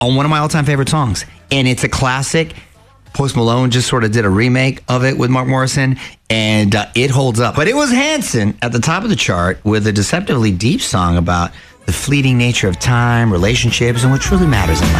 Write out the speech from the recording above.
on one of my all-time favorite songs. And it's a classic. Post Malone just sort of did a remake of it with Mark Morrison, and it holds up. But it was Hanson at the top of the chart with a deceptively deep song about the fleeting nature of time, relationships, and what truly matters in life.